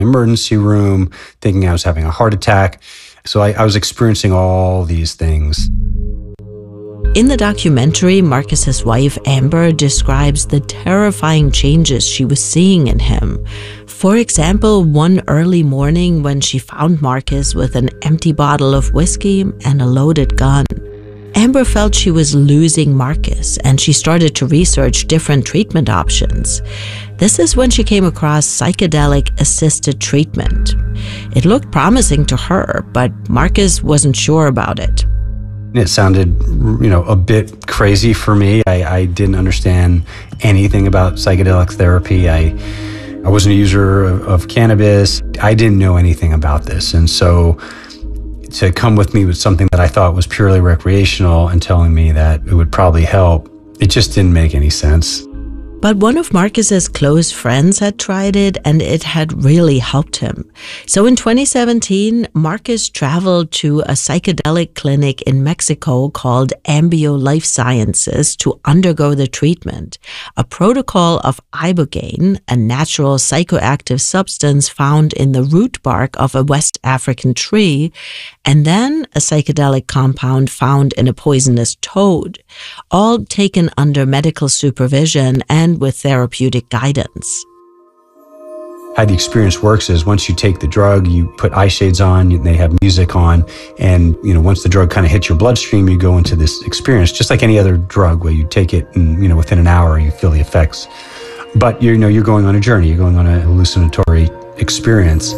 emergency room, thinking I was having a heart attack. So I was experiencing all these things. In the documentary, Marcus's wife, Amber, describes the terrifying changes she was seeing in him. For example, one early morning when she found Marcus with an empty bottle of whiskey and a loaded gun. Amber felt she was losing Marcus, and she started to research different treatment options. This is when she came across psychedelic-assisted treatment. It looked promising to her, but Marcus wasn't sure about it. It sounded, a bit crazy for me. I didn't understand anything about psychedelic therapy. I wasn't a user of cannabis. I didn't know anything about this. And so to come with me with something that I thought was purely recreational and telling me that it would probably help, it just didn't make any sense. But one of Marcus's close friends had tried it, and it had really helped him. So in 2017, Marcus traveled to a psychedelic clinic in Mexico called Ambio Life Sciences to undergo the treatment, a protocol of ibogaine, a natural psychoactive substance found in the root bark of a West African tree, and then a psychedelic compound found in a poisonous toad, all taken under medical supervision and with therapeutic guidance. How the experience works is once you take the drug, you put eye shades on, they have music on, and once the drug kind of hits your bloodstream, you go into this experience, just like any other drug where you take it and within an hour you feel the effects. But you're going on a journey, you're going on a hallucinatory experience.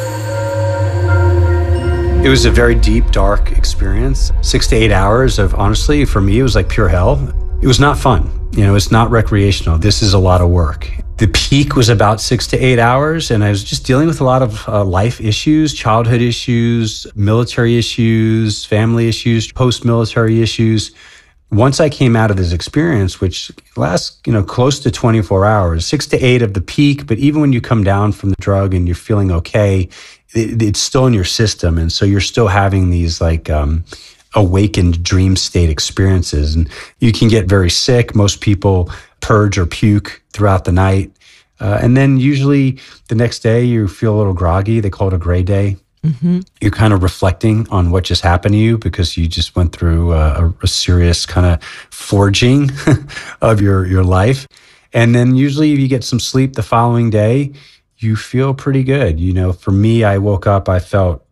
It was a very deep, dark experience. 6 to 8 hours of, honestly, for me, it was like pure hell. It was not fun. It's not recreational. This is a lot of work. The peak was about 6 to 8 hours, and I was just dealing with a lot of life issues, childhood issues, military issues, family issues, post-military issues. Once I came out of this experience, which lasts, close to 24 hours, 6 to 8 of the peak, but even when you come down from the drug and you're feeling okay, it's still in your system. And so you're still having these awakened dream state experiences. And you can get very sick. Most people purge or puke throughout the night. And then usually the next day you feel a little groggy. They call it a gray day. Mm-hmm. You're kind of reflecting on what just happened to you because you just went through a serious kind of forging of your life. And then usually if you get some sleep the following day, you feel pretty good. For me, I woke up, I felt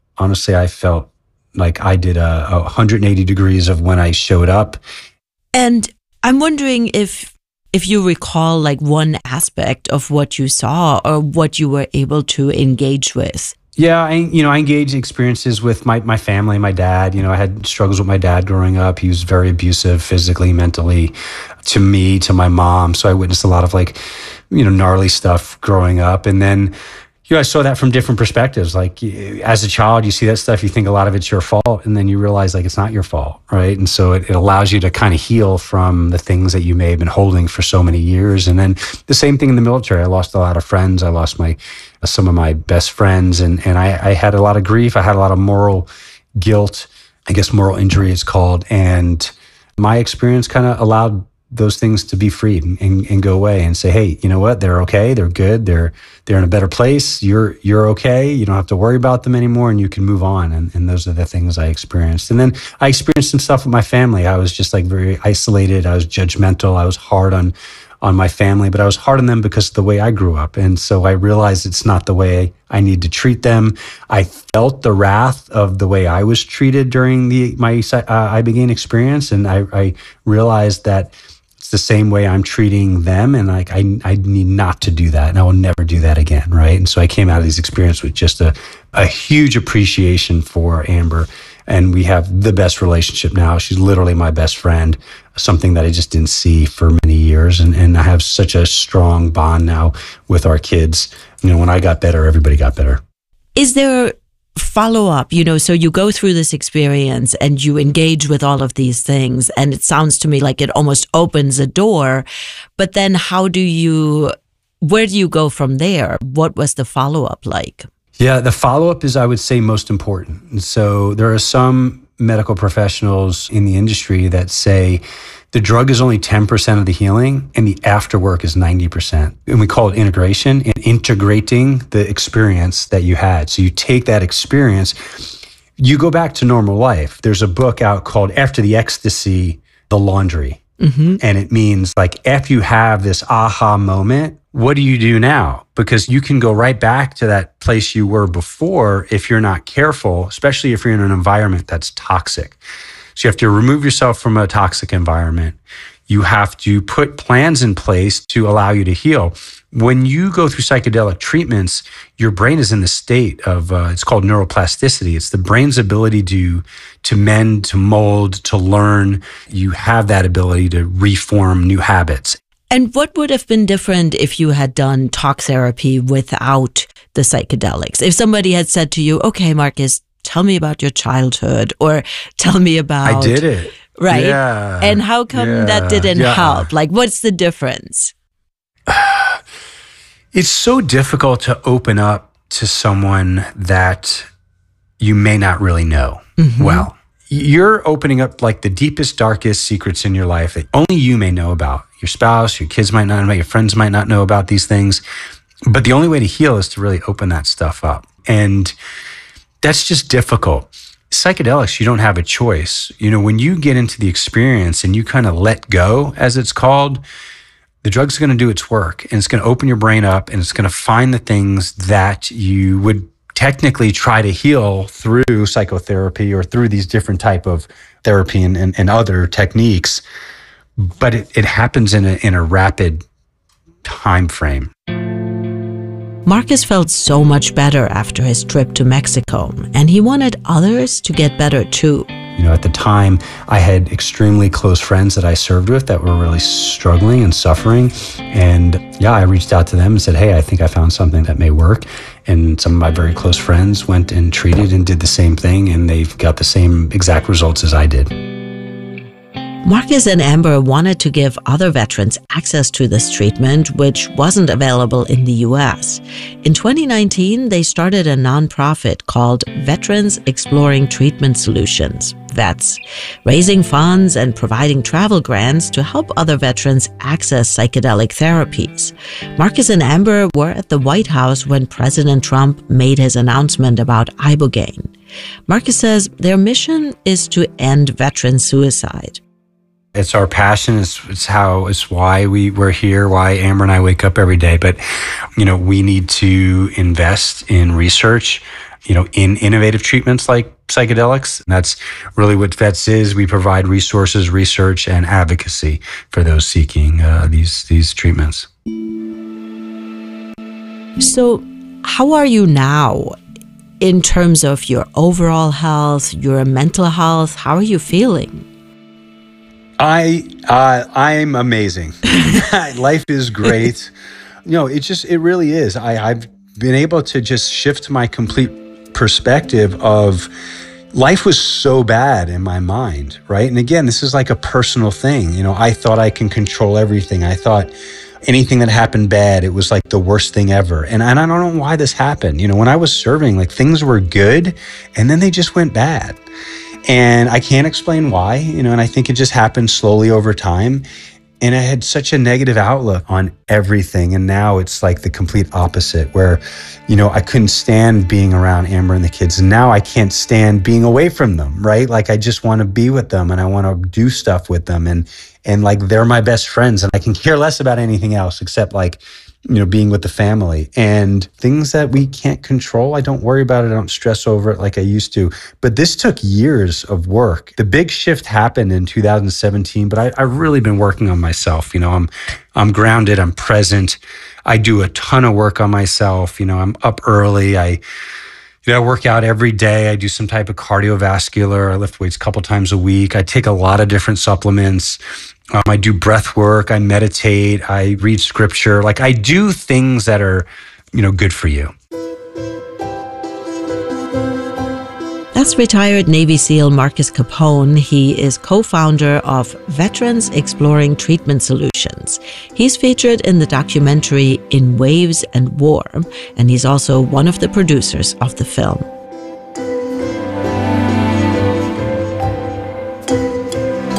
like I did 180 degrees of when I showed up. And I'm wondering if you recall like one aspect of what you saw or what you were able to engage with. Yeah, I engaged experiences with my family, my dad. I had struggles with my dad growing up. He was very abusive physically, mentally, to me, to my mom. So I witnessed a lot of gnarly stuff growing up. And then, I saw that from different perspectives. Like as a child, you see that stuff, you think a lot of it's your fault, and then you realize it's not your fault, right? And so it allows you to kind of heal from the things that you may have been holding for so many years. And then the same thing in the military. I lost a lot of friends. I lost some of my best friends, and I had a lot of grief. I had a lot of moral guilt, I guess moral injury it's called. And my experience kind of allowed those things to be freed and go away and say, hey, you know what? They're okay. They're good. They're in a better place. You're okay. You don't have to worry about them anymore, and you can move on. And those are the things I experienced. And then I experienced some stuff with my family. I was just very isolated. I was judgmental. I was hard on my family, but I was hard on them because of the way I grew up. And so I realized it's not the way I need to treat them. I felt the wrath of the way I was treated during my ibogaine experience. And I realized that the same way I'm treating them, and I need not to do that, and I will never do that again, right? And so I came out of these experiences with just a huge appreciation for Amber, and we have the best relationship now. She's literally my best friend, something that I just didn't see for many years, and I have such a strong bond now with our kids. When I got better, everybody got better. Is there follow-up, so you go through this experience and you engage with all of these things, and it sounds to me like it almost opens a door, but then where do you go from there? What was the follow-up like? Yeah, the follow-up is, I would say, most important. And so there are some medical professionals in the industry that say The drug is only 10% of the healing, and the after work is 90%. And we call it integration, and integrating the experience that you had. So you take that experience, you go back to normal life. There's a book out called After the Ecstasy, The Laundry. And it means like after you have this aha moment, what do you do now? Because you can go right back to that place you were before if you're not careful, especially if you're in an environment that's toxic. So you have to remove yourself from a toxic environment. You have to put plans in place to allow you to heal. When you go through psychedelic treatments, your brain is in the state of, it's called neuroplasticity. It's the brain's ability to mend, to mold, to learn. You have that ability to reform new habits. And what would have been different if you had done talk therapy without the psychedelics? If somebody had said to you, okay, Marcus, tell me about your childhood, or tell me about... I did it. Right? Yeah. And how come that didn't help? Like, what's the difference? It's so difficult to open up to someone that you may not really know well. You're opening up like the deepest, darkest secrets in your life that only you may know about. Your spouse, your kids might not know about, your friends might not know about these things. But the only way to heal is to really open that stuff up. And that's just difficult. Psychedelics, you don't have a choice. You know, when you get into the experience and you kind of let go, as it's called, the drug's going to do its work, and it's going to open your brain up, and it's going to find the things that you would technically try to heal through psychotherapy or through these different type of therapy and other techniques. But it happens in a rapid time frame. Marcus felt so much better after his trip to Mexico, and he wanted others to get better too. You know, at the time, I had extremely close friends that I served with that were really struggling and suffering. And yeah, I reached out to them and said, hey, I think I found something that may work. And some of my very close friends went and treated and did the same thing, and they've got the same exact results as I did. Marcus and Amber wanted to give other veterans access to this treatment, which wasn't available in the U.S. In 2019, they started a nonprofit called Veterans Exploring Treatment Solutions, VETS, raising funds and providing travel grants to help other veterans access psychedelic therapies. Marcus and Amber were at the White House when President Trump made his announcement about Ibogaine. Marcus says their mission is to end veteran suicide. It's our passion. It's why we're here, why Amber and I wake up every day. But, you know, we need to invest in research, you know, in innovative treatments like psychedelics. And that's really what VETS is. We provide resources, research, and advocacy for those seeking these treatments. So how are you now in terms of your overall health, your mental health? How are you feeling? I'm amazing. Life is great. You know, it really is. I've been able to just shift my complete perspective of life was so bad in my mind, right? And again, this is like a personal thing. You know, I thought I can control everything. I thought anything that happened bad, it was like the worst thing ever. And I don't know why this happened. You know, when I was serving, like things were good and then they just went bad. And I can't explain why, you know, and I think it just happened slowly over time. And I had such a negative outlook on everything. And now it's like the complete opposite where, you know, I couldn't stand being around Amber and the kids. And now I can't stand being away from them, right? Like I just want to be with them and I want to do stuff with them. And like they're my best friends and I can care less about anything else except like, you know, being with the family. And things that we can't control, I don't worry about it. I don't stress over it like I used to. But this took years of work. The big shift happened in 2017, but I've really been working on myself. You know, I'm grounded, I'm present. I do a ton of work on myself. You know, I'm up early. I work out every day. I do some type of cardiovascular. I lift weights a couple times a week. I take a lot of different supplements. I do breath work. I meditate. I read scripture. Like I do things that are, you know, good for you. That's retired Navy SEAL Marcus Capone. He is co-founder of Veterans Exploring Treatment Solutions. He's featured in the documentary In Waves and War, and he's also one of the producers of the film.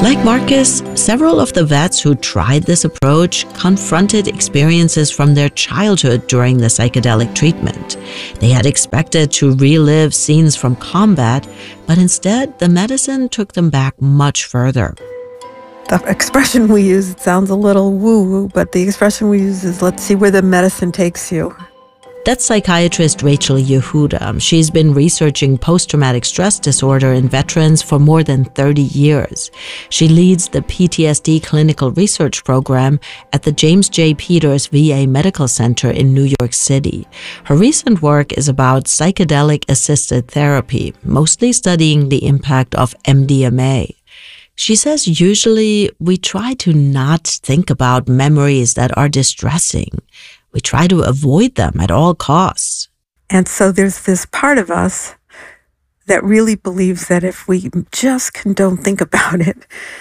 Like Marcus, several of the vets who tried this approach confronted experiences from their childhood during the psychedelic treatment. They had expected to relive scenes from combat, but instead, the medicine took them back much further. The expression we use, it sounds a little woo-woo, but the expression we use is, let's see where the medicine takes you. That's psychiatrist Rachel Yehuda. She's been researching post-traumatic stress disorder in veterans for more than 30 years. She leads the PTSD clinical research program at the James J. Peters VA Medical Center in New York City. Her recent work is about psychedelic-assisted therapy, mostly studying the impact of MDMA. She says usually we try to not think about memories that are distressing. We try to avoid them at all costs. And so there's this part of us that really believes that if we just don't think about it,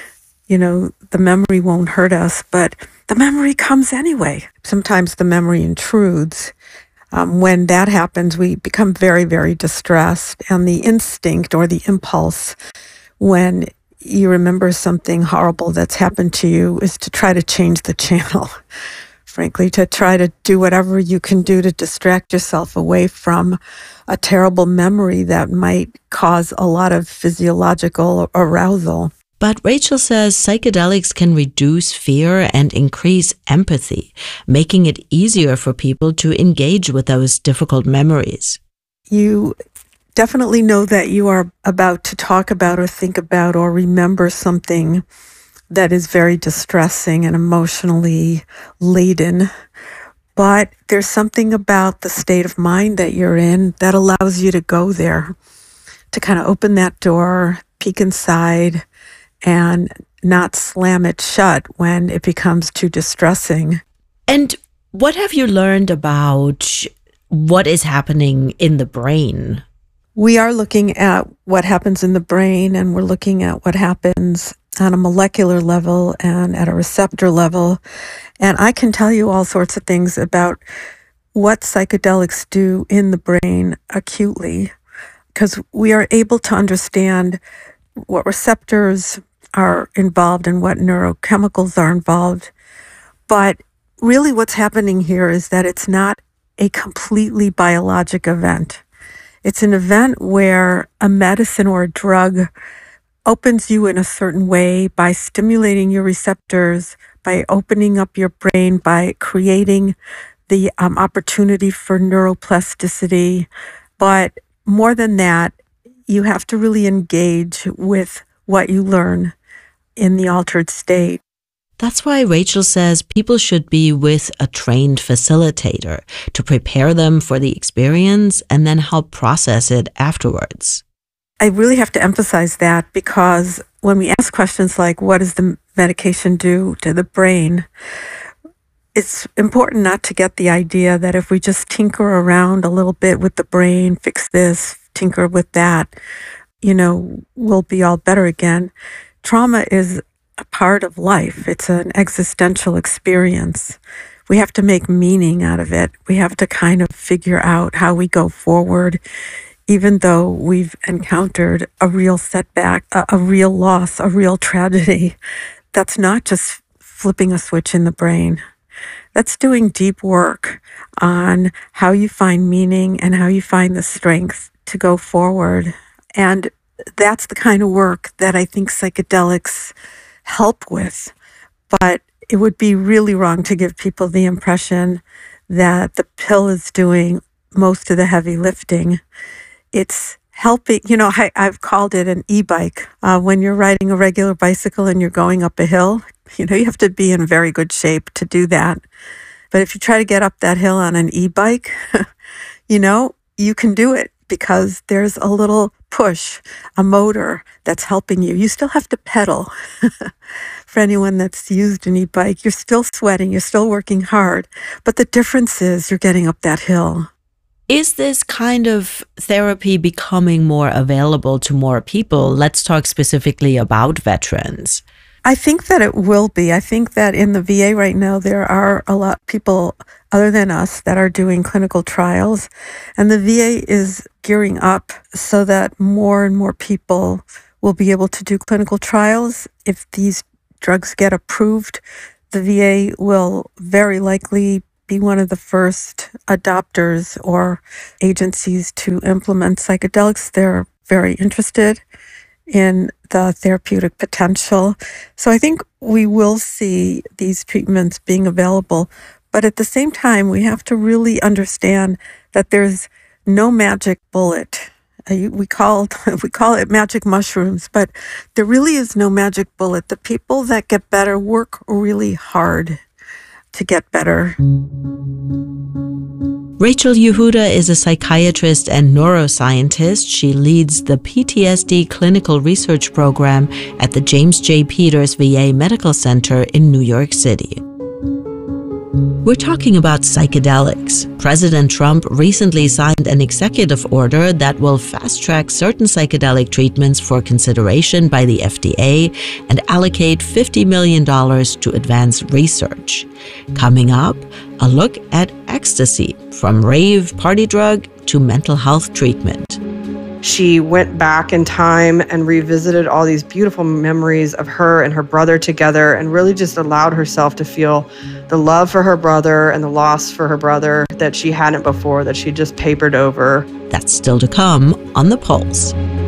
the memory won't hurt us, but the memory comes anyway. Sometimes the memory intrudes. When that happens, we become very, very distressed. And the instinct or the impulse when you remember something horrible that's happened to you is to try to change the channel. Frankly, to try to do whatever you can do to distract yourself away from a terrible memory that might cause a lot of physiological arousal. But Rachel says psychedelics can reduce fear and increase empathy, making it easier for people to engage with those difficult memories. You definitely know that you are about to talk about or think about or remember something that is very distressing and emotionally laden. But there's something about the state of mind that you're in that allows you to go there, to kind of open that door, peek inside, and not slam it shut when it becomes too distressing. And what have you learned about what is happening in the brain? We are looking at what happens in the brain, and we're looking at what happens on a molecular level and at a receptor level. And I can tell you all sorts of things about what psychedelics do in the brain acutely, because we are able to understand what receptors are involved and what neurochemicals are involved. But really what's happening here is that it's not a completely biologic event. It's an event where a medicine or a drug opens you in a certain way by stimulating your receptors, by opening up your brain, by creating the opportunity for neuroplasticity. But more than that, you have to really engage with what you learn in the altered state. That's why Rachel says people should be with a trained facilitator to prepare them for the experience and then help process it afterwards. I really have to emphasize that, because when we ask questions like, what does the medication do to the brain? It's important not to get the idea that if we just tinker around a little bit with the brain, fix this, tinker with that, we'll be all better again. Trauma is a part of life. It's an existential experience. We have to make meaning out of it. We have to kind of figure out how we go forward, even though we've encountered a real setback, a real loss, a real tragedy. That's not just flipping a switch in the brain. That's doing deep work on how you find meaning and how you find the strength to go forward. And that's the kind of work that I think psychedelics help with. But it would be really wrong to give people the impression that the pill is doing most of the heavy lifting. It's helping, I've called it an e-bike. When you're riding a regular bicycle and you're going up a hill, you have to be in very good shape to do that. But if you try to get up that hill on an e-bike, you can do it because there's a little push, a motor that's helping you. You still have to pedal. For anyone that's used an e-bike, you're still sweating, you're still working hard. But the difference is you're getting up that hill. Is this kind of therapy becoming more available to more people? Let's talk specifically about veterans. I think that it will be. I think that in the VA right now, there are a lot of people other than us that are doing clinical trials. And the VA is gearing up so that more and more people will be able to do clinical trials. If these drugs get approved, the VA will very likely be one of the first adopters or agencies to implement psychedelics. They're very interested in the therapeutic potential. So I think we will see these treatments being available. But at the same time, we have to really understand that there's no magic bullet. We call it magic mushrooms, but there really is no magic bullet. The people that get better work really hard to get better. Rachel Yehuda is a psychiatrist and neuroscientist. She leads the PTSD clinical research program at the James J. Peters VA Medical Center in New York City. We're talking about psychedelics. President Trump recently signed an executive order that will fast-track certain psychedelic treatments for consideration by the FDA and allocate $50 million to advance research. Coming up, a look at ecstasy, from rave party drug to mental health treatment. She went back in time and revisited all these beautiful memories of her and her brother together and really just allowed herself to feel the love for her brother and the loss for her brother that she hadn't before, that she just papered over. That's still to come on The Pulse.